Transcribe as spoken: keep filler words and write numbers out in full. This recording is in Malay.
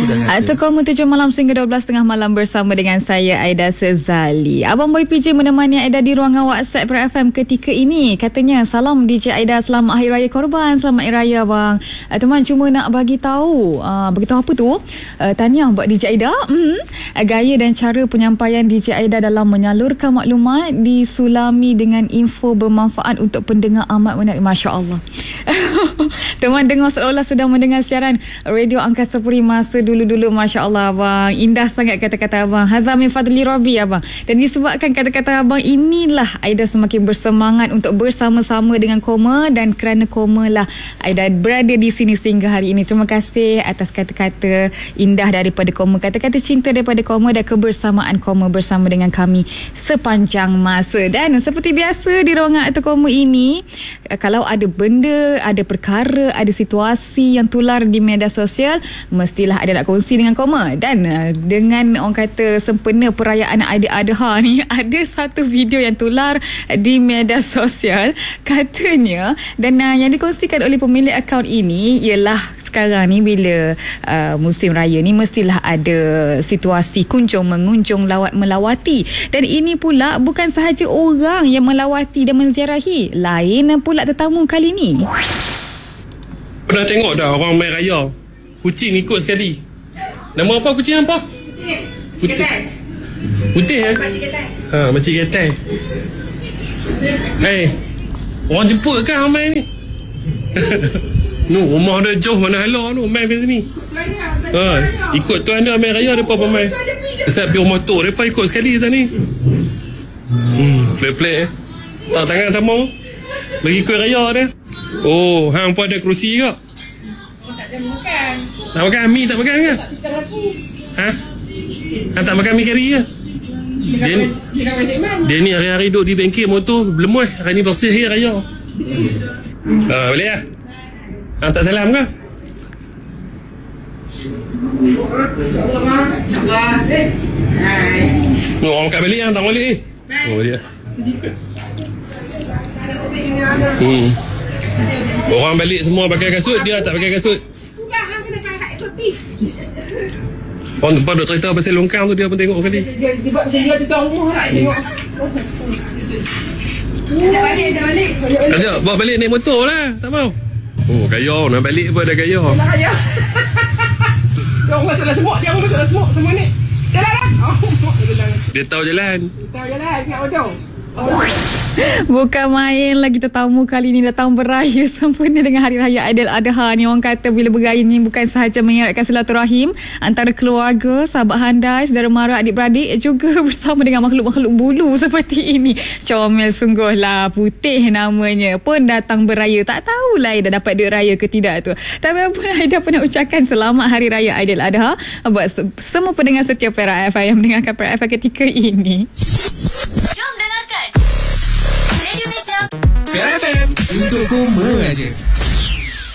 Atau koma tujuh malam sehingga dua belas tiga puluh malam bersama dengan saya Aida Sezali. Abang Boy P J menemani Aida di ruangan WhatsApp Pra F M ketika ini. Katanya, salam D J Aida, selamat Hari Raya Korban. Selamat Hari Raya bang. Uh, teman cuma nak bagi tahu, uh, bagi tahu apa tu? Uh, tahniah buat D J Aida. Mm, gaya dan cara penyampaian D J Aida dalam menyalurkan maklumat disulami dengan info bermanfaat untuk pendengar amat menarik. Masya Allah. Teman dengar seolah-olah sedang mendengar siaran radio Angkasa Puri masa dulu-dulu. Masya Allah abang, indah sangat kata-kata abang. Hadza min fadli Rabbi abang. Dan disebabkan kata-kata abang, inilah Aida semakin bersemangat untuk bersama-sama dengan Koma, dan kerana Koma lah Aida berada di sini sehingga hari ini. Terima kasih atas kata-kata indah daripada Koma, kata-kata cinta daripada Koma, dan kebersamaan Koma bersama dengan kami sepanjang masa. Dan seperti biasa di ruangan Atau Koma ini, kalau ada benda, ada perkara, ada situasi yang tular di media sosial, mestilah ada nak kongsi dengan Koma. Dan uh, dengan orang kata sempena perayaan Aidil-Adha ni, ada satu video yang tular di media sosial katanya, dan uh, yang dikongsikan oleh pemilik akaun ini ialah sekarang ni bila uh, musim raya ni mestilah ada situasi kunjung mengunjung, lawat melawati. Dan ini pula bukan sahaja orang yang melawati dan menziarahi, lain pula tetamu kali ni. Pernah tengok dah orang main raya, kucing ikut sekali. Nama apa kucing apa? Putih. Putih eh? Ha, Makcik Getai. Hei, orang jemput kan main ni? Nu, rumah dia jauh mana halau tu, main kat sini. Ha, ikut tuan dia main raya, depa pemain. Sebab pergi rumah tok depa ikut sekali tadi. Hmm, play-play eh. Tak tangan sama. Bagi kuih raya dia. Oh, hang pun ada kerusi ke? Tak ada makan. Tak makan mi, tak makan ke? Ha? Hang tak makan mi kari ke? Dia ni, dia ni hari-hari duduk di bengkel motor berlemuh. Hari ni bersih hari raya. Ha, boleh lah. Hang tak salam ke? Oh, orang kat balik hang tak boleh eh. Oh, dia. Hmm. Orang balik semua pakai kasut, dia tak pakai kasut. Orang depan duk cerita pasal longkang tu, dia pun tengok kali. Dia dia buat dia tutup rumah lah, tengok. Dah balik, dah balik. Ajak bawa balik naik motor lah, tak mau. Oh, gaya nak balik pun dah gaya. Nak gaya. Dia orang masalah semua, dia orang masalah semua semua ni. Jalan lah. Dia tahu jalan. Tahu jalan, ingat bodoh. Bukan main lagi tetamu kali ni datang beraya sempena dengan Hari Raya Aidil-Adha ni. Orang kata bila beraya ni bukan sahaja mengeratkan silaturahim antara keluarga, sahabat handai, saudara mara, adik-beradik, juga bersama dengan makhluk-makhluk bulu seperti ini. Comel sungguh lah, Putih namanya, pun datang beraya. Tak tahulah Aida dapat duit raya ke tidak tu. Tapi apa Aida pernah ucapkan selamat Hari Raya Aidil-Adha buat semua pendengar setia Pra F M yang mendengarkan Pra F M ketika ini. Jom dengarkan Radio Malaysia Pra F M untuk Koma aje.